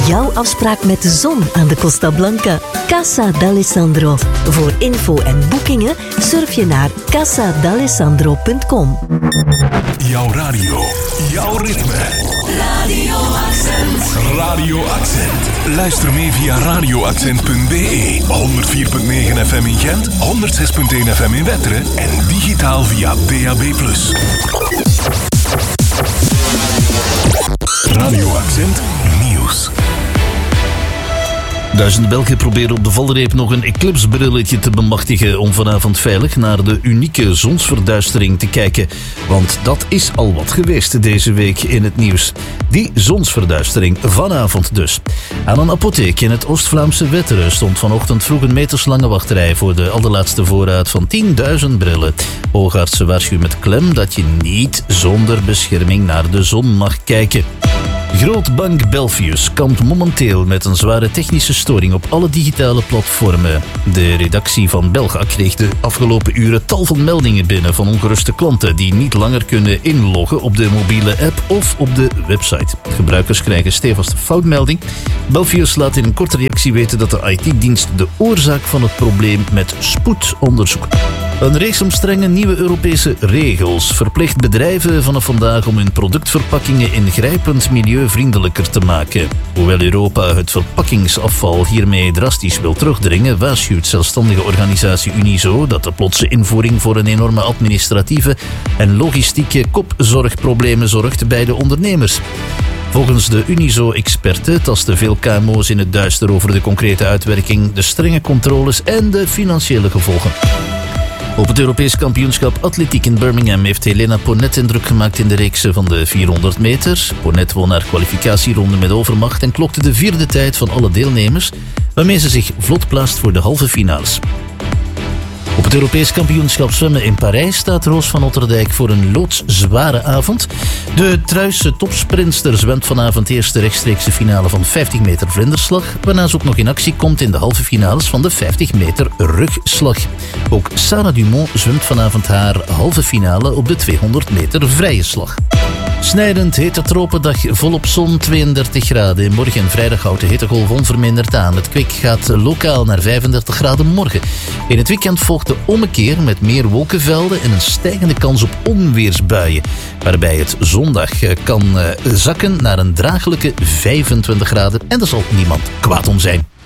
jouw afspraak met de zon aan de Costa Blanca. Casa d'Alessandro. Voor info en boekingen surf je naar casadalessandro.com. Jouw radio, jouw ritme. Radio Accent. Radio Accent. Luister mee via radioaccent.be. 104.9 FM in Gent, 106.1 FM in Wetteren en digitaal via DAB+. Radio Accent Nieuws. Duizenden Belgen proberen op de valreep nog een eclipsebrilletje te bemachtigen om vanavond veilig naar de unieke zonsverduistering te kijken. Want dat is al wat geweest deze week in het nieuws. Die zonsverduistering vanavond dus. Aan een apotheek in het Oost-Vlaamse Wetteren stond vanochtend vroeg een meterslange wachtrij voor de allerlaatste voorraad van 10.000 brillen. Oogartsen waarschuwen met klem dat je niet zonder bescherming naar de zon mag kijken. Grootbank Belfius kampt momenteel met een zware technische storing op alle digitale platformen. De redactie van Belga kreeg de afgelopen uren tal van meldingen binnen van ongeruste klanten die niet langer kunnen inloggen op de mobiele app of op de website. Gebruikers krijgen stevast een foutmelding. Belfius laat in een korte reactie weten dat de IT-dienst de oorzaak van het probleem met spoed onderzoekt. Een reeks om strenge nieuwe Europese regels verplicht bedrijven vanaf vandaag om hun productverpakkingen ingrijpend milieuvriendelijker te maken. Hoewel Europa het verpakkingsafval hiermee drastisch wil terugdringen, waarschuwt zelfstandige organisatie Unizo dat de plotse invoering voor een enorme administratieve en logistieke kopzorgproblemen zorgt bij de ondernemers. Volgens de Unizo-experten tasten veel KMO's in het duister over de concrete uitwerking, de strenge controles en de financiële gevolgen. Op het Europees kampioenschap atletiek in Birmingham heeft Helena Ponnet indruk gemaakt in de reeks van de 400 meter. Ponnet won haar kwalificatieronde met overmacht en klokte de 4e tijd van alle deelnemers, waarmee ze zich vlot plaatst voor de halve finales. Op het Europees kampioenschap zwemmen in Parijs staat Roos van Otterdijk voor een loodzware avond. De Truisse topsprinter zwemt vanavond eerst de rechtstreekse finale van 50 meter vlinderslag, waarna ze ook nog in actie komt in de halve finales van de 50 meter rugslag. Ook Sarah Dumont zwemt vanavond haar halve finale op de 200 meter vrije slag. Snijdend hete tropendag, volop zon, 32 graden. Morgen en vrijdag houdt de hittegolf onverminderd aan. Het kwik gaat lokaal naar 35 graden morgen. In het weekend volgt de ommekeer met meer wolkenvelden en een stijgende kans op onweersbuien. Waarbij het zondag kan zakken naar een draaglijke 25 graden. En daar zal niemand kwaad om zijn.